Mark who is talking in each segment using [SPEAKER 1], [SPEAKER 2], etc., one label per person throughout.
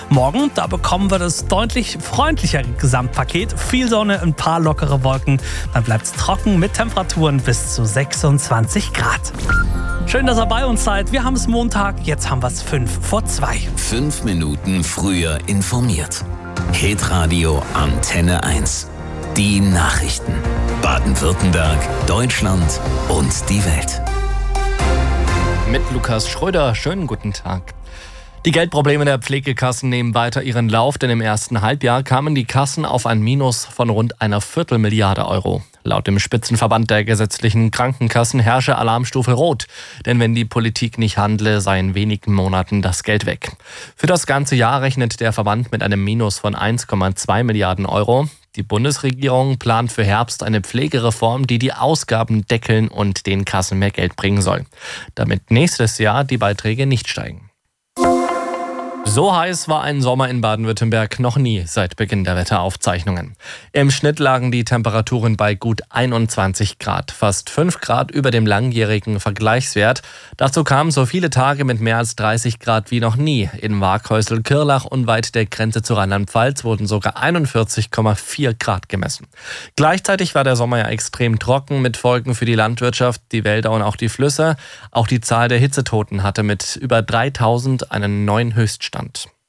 [SPEAKER 1] Morgen, da bekommen wir das deutlich freundlichere Gesamtpaket. Viel Sonne, ein paar lockere Wolken. Dann bleibt es trocken mit Temperaturen bis zu 26 Grad. Schön, dass ihr bei uns seid. Wir haben es Montag, jetzt haben wir es 2:05.
[SPEAKER 2] 5 Minuten früher informiert. Hitradio Antenne 1. Die Nachrichten. Baden-Württemberg, Deutschland und die Welt.
[SPEAKER 3] Mit Lukas Schröder, schönen guten Tag. Die Geldprobleme der Pflegekassen nehmen weiter ihren Lauf, denn im ersten Halbjahr kamen die Kassen auf ein Minus von rund einer Viertelmilliarde Euro. Laut dem Spitzenverband der gesetzlichen Krankenkassen herrsche Alarmstufe Rot, denn wenn die Politik nicht handle, sei in wenigen Monaten das Geld weg. Für das ganze Jahr rechnet der Verband mit einem Minus von 1,2 Milliarden Euro. Die Bundesregierung plant für Herbst eine Pflegereform, die die Ausgaben deckeln und den Kassen mehr Geld bringen soll, damit nächstes Jahr die Beiträge nicht steigen. So heiß war ein Sommer in Baden-Württemberg noch nie seit Beginn der Wetteraufzeichnungen. Im Schnitt lagen die Temperaturen bei gut 21 Grad, fast 5 Grad über dem langjährigen Vergleichswert. Dazu kamen so viele Tage mit mehr als 30 Grad wie noch nie. In Waaghäusel, Kirlach unweit der Grenze zu Rheinland-Pfalz wurden sogar 41,4 Grad gemessen. Gleichzeitig war der Sommer ja extrem trocken mit Folgen für die Landwirtschaft, die Wälder und auch die Flüsse. Auch die Zahl der Hitzetoten hatte mit über 3000 einen neuen Höchststand.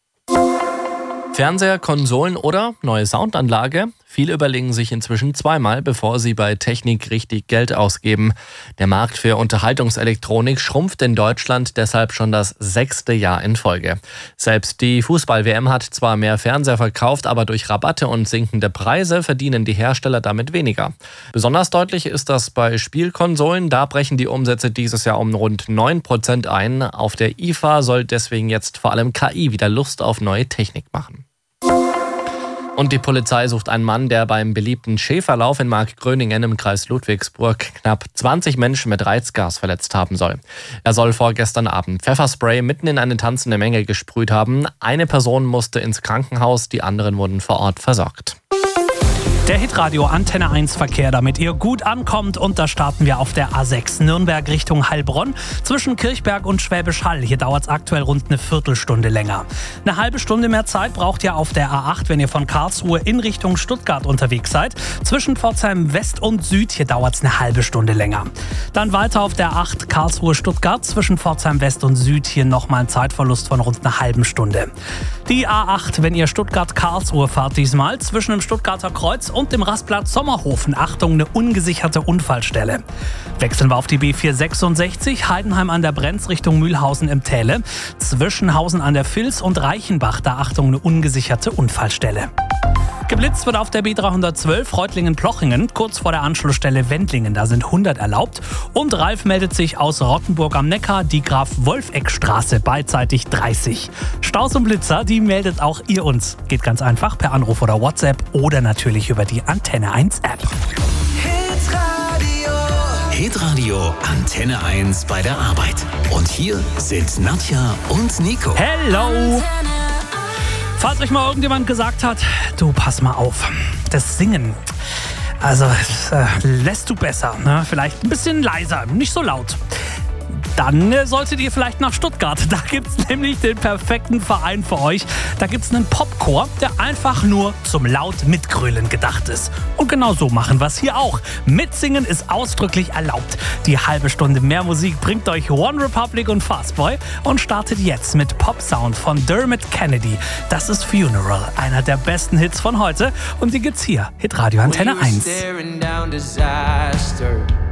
[SPEAKER 3] Fernseher, Konsolen oder neue Soundanlage? Viele überlegen sich inzwischen zweimal, bevor sie bei Technik richtig Geld ausgeben. Der Markt für Unterhaltungselektronik schrumpft in Deutschland deshalb schon das 6. Jahr in Folge. Selbst die Fußball-WM hat zwar mehr Fernseher verkauft, aber durch Rabatte und sinkende Preise verdienen die Hersteller damit weniger. Besonders deutlich ist das bei Spielkonsolen. Da brechen die Umsätze dieses Jahr um rund 9% ein. Auf der IFA soll deswegen jetzt vor allem KI wieder Lust auf neue Technik machen. Und die Polizei sucht einen Mann, der beim beliebten Schäferlauf in Markgröningen im Kreis Ludwigsburg knapp 20 Menschen mit Reizgas verletzt haben soll. Er soll vorgestern Abend Pfefferspray mitten in eine tanzende Menge gesprüht haben. Eine Person musste ins Krankenhaus, die anderen wurden vor Ort versorgt.
[SPEAKER 1] Der Hitradio Antenne 1 Verkehr, damit ihr gut ankommt. Und da starten wir auf der A6 Nürnberg Richtung Heilbronn. Zwischen Kirchberg und Schwäbisch Hall. Hier dauert es aktuell rund eine Viertelstunde länger. Eine halbe Stunde mehr Zeit braucht ihr auf der A8, wenn ihr von Karlsruhe in Richtung Stuttgart unterwegs seid. Zwischen Pforzheim West und Süd, hier dauert es eine halbe Stunde länger. Dann weiter auf der A8 Karlsruhe-Stuttgart. Zwischen Pforzheim West und Süd, hier nochmal ein Zeitverlust von rund einer halben Stunde. Die A8, wenn ihr Stuttgart-Karlsruhe fahrt diesmal, zwischen dem Stuttgarter Kreuz und dem Rastplatz Sommerhofen. Achtung, eine ungesicherte Unfallstelle. Wechseln wir auf die B466, Heidenheim an der Brenz Richtung Mühlhausen im Täle. Zwischen Hausen an der Vils und Reichenbach, da Achtung, eine ungesicherte Unfallstelle. Geblitzt wird auf der B312 Reutlingen-Plochingen, kurz vor der Anschlussstelle Wendlingen. Da sind 100 erlaubt. Und Ralf meldet sich aus Rottenburg am Neckar, die Graf-Wolfeck-Straße, beidseitig 30. Staus und Blitzer, die meldet auch ihr uns. Geht ganz einfach per Anruf oder WhatsApp oder natürlich über die Antenne 1 App.
[SPEAKER 2] Hitradio Antenne 1 bei der Arbeit. Und hier sind Nadja und Nico.
[SPEAKER 1] Hello! Falls euch mal irgendjemand gesagt hat, du, pass mal auf, das Singen, also lässt du besser, ne? Vielleicht ein bisschen leiser, nicht so laut. Dann solltet ihr vielleicht nach Stuttgart. Da gibt's nämlich den perfekten Verein für euch. Da gibt's einen Popchor, der einfach nur zum laut mitgrölen gedacht ist. Und genau so machen wir's hier auch. Mitsingen ist ausdrücklich erlaubt. Die halbe Stunde mehr Musik bringt euch One Republic und Fastboy und startet jetzt mit Pop-Sound von Dermot Kennedy. Das ist Funeral, einer der besten Hits von heute. Und die gibt's hier, Hitradio Antenne 1.